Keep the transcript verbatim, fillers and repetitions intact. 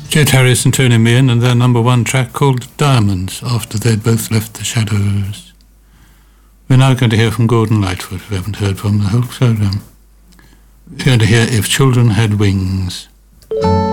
Jet Harris and Tony Meehan and their number one track called Diamonds, after they'd both left the Shadows. We're now going to hear from Gordon Lightfoot, who we haven't heard from the whole programme. We're going to hear If Children Had Wings.